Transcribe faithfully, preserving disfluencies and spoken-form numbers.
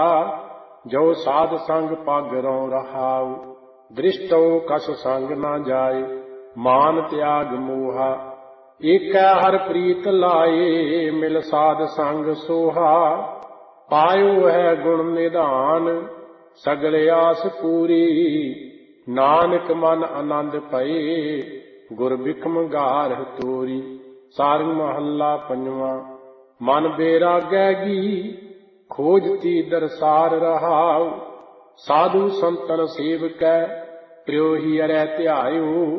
ਜੋ ਸਾਧ ਸੰਗ ਪਗ ਰਉ ਰਹਾਉ। ਦ੍ਰਿਸ਼ਟਉ ਕਸ ਸੰਗ ਨਾ ਜਾਏ, ਮਾਨ ਤਿਆਗ ਮੋਹਾ। ਏਕੈ ਹਰਿ ਪ੍ਰੀਤ ਲਾਏ, ਮਿਲ ਸਾਧ ਸੰਗ ਸੋਹਾ। ਪਾਇਓ ਹੈ ਗੁਣ ਨਿਧਾਨ, ਸਗਲ ਆਸ ਪੂਰੀ। ਨਾਨਕ ਮਨ ਆਨੰਦ ਪਏ, ਗੁਰ ਬਿਖਮ ਗਾਰਹਿ ਤੋਰੀ। ਸਾਰੰਗ ਮਹੱਲਾ ਪੰਜਵਾਂ। ਮਨ ਬੈਰਾਗੈ ਗੀ, ਖੋਜਤੀ ਦਰਸਾਰ ਰਹਾਉ। ਸਾਧੂ ਸੰਤਨ ਸੇਵਕੈ, ਪ੍ਰਿਉ ਹੀ ਅਰੈ ਧਿਆਇਓ।